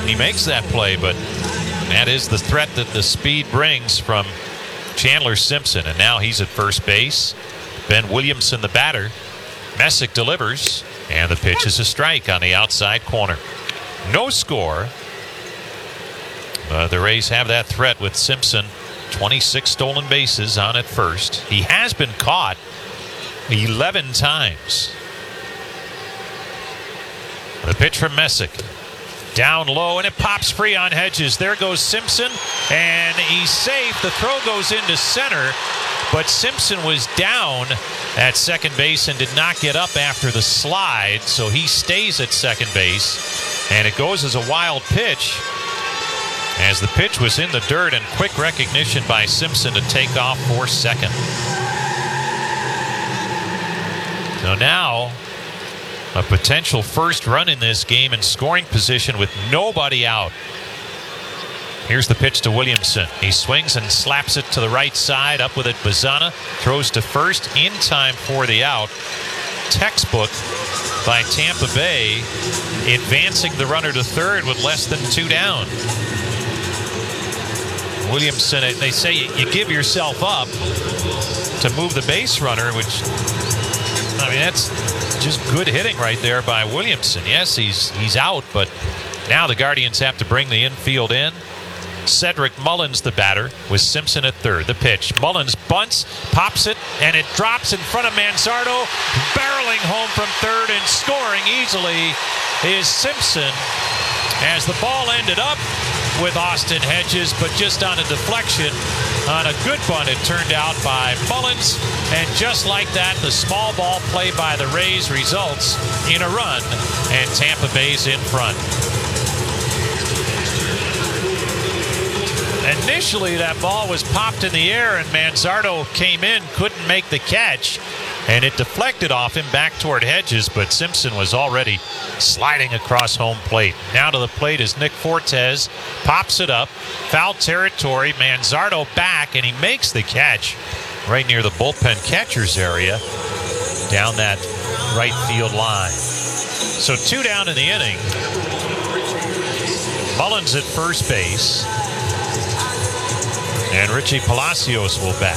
he makes that play, but that is the threat that the speed brings from Chandler Simpson. And now he's at first base. Ben Williamson, the batter. Messick delivers, and the pitch is a strike on the outside corner. No score. The Rays have that threat with Simpson. 26 stolen bases on at first. He has been caught 11 times. The pitch from Messick. Down low, and it pops free on Hedges. There goes Simpson, and he's safe. The throw goes into center, but Simpson was down at second base and did not get up after the slide, so he stays at second base, and it goes as a wild pitch as the pitch was in the dirt, and quick recognition by Simpson to take off for second. So now a potential first run in this game in scoring position with nobody out. Here's the pitch to Williamson. He swings and slaps it to the right side. Up with it, Bazana throws to first in time for the out. Textbook by Tampa Bay, advancing the runner to third with less than 2 down. Williamson, they say you give yourself up to move the base runner, which, I mean, that's just good hitting right there by Williamson. Yes, he's out, but now the Guardians have to bring the infield in. Cedric Mullins, the batter, with Simpson at third. The pitch. Mullins bunts, pops it, and it drops in front of Manzardo. Barreling home from third and scoring easily is Simpson, as the ball ended up with Austin Hedges, but just on a deflection on a good bunt it turned out by Mullins. And just like that, the small ball play by the Rays results in a run, and Tampa Bay's in front. Initially, that ball was popped in the air, and Manzardo came in, couldn't make the catch, and it deflected off him back toward Hedges, but Simpson was already sliding across home plate. Now to the plate is Nick Fortes, pops it up, foul territory, Manzardo back, and he makes the catch right near the bullpen catcher's area down that right field line. So 2 down in the inning. Mullins at first base, and Richie Palacios will bat.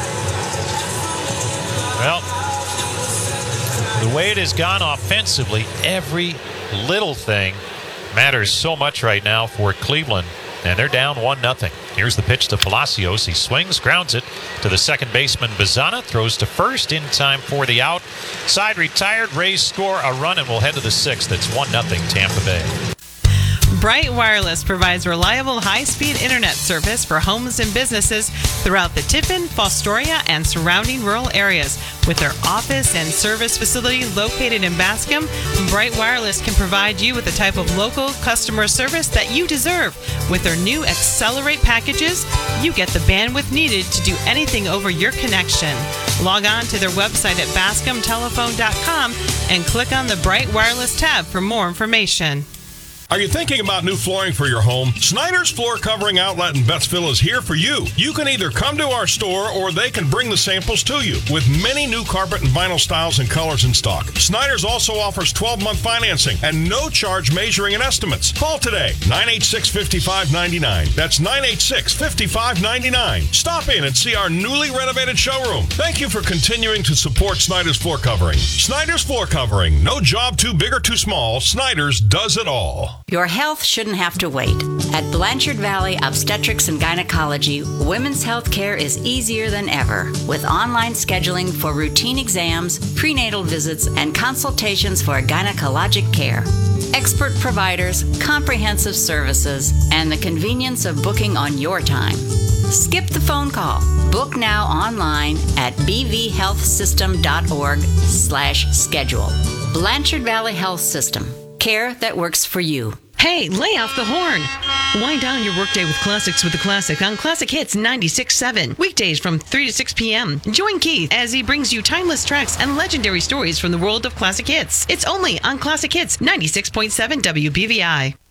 Well, the way it has gone offensively, every little thing matters so much right now for Cleveland, and they're down 1-0. Here's the pitch to Palacios. He swings, grounds it to the second baseman. Bazana throws to first in time for the out. Side retired. Rays score a run, and we'll head to the sixth. It's 1-0 Tampa Bay. Bright Wireless provides reliable high-speed internet service for homes and businesses throughout the Tiffin, Fostoria, and surrounding rural areas. With their office and service facility located in Bascom, Bright Wireless can provide you with the type of local customer service that you deserve. With their new Accelerate packages, you get the bandwidth needed to do anything over your connection. Log on to their website at bascomtelephone.com and click on the Bright Wireless tab for more information. Are you thinking about new flooring for your home? Snyder's Floor Covering Outlet in Bettsville is here for you. You can either come to our store or they can bring the samples to you. With many new carpet and vinyl styles and colors in stock, Snyder's also offers 12-month financing and no charge measuring and estimates. Call today, 986-5599. That's 986-5599. Stop in and see our newly renovated showroom. Thank you for continuing to support Snyder's Floor Covering. Snyder's Floor Covering. No job too big or too small. Snyder's does it all. Your health shouldn't have to wait. At Blanchard Valley Obstetrics and Gynecology, women's health care is easier than ever, with online scheduling for routine exams, prenatal visits, and consultations for gynecologic care. Expert providers, comprehensive services, and the convenience of booking on your time. Skip the phone call. Book now online at bvhealthsystem.org/schedule. Blanchard Valley Health System. Care that works for you. Hey, lay off the horn. Wind down your workday with classics with the Classic on Classic Hits 96.7. Weekdays from 3 to 6 p.m. Join Keith as he brings you timeless tracks and legendary stories from the world of classic hits. It's only on Classic Hits 96.7 WBVI.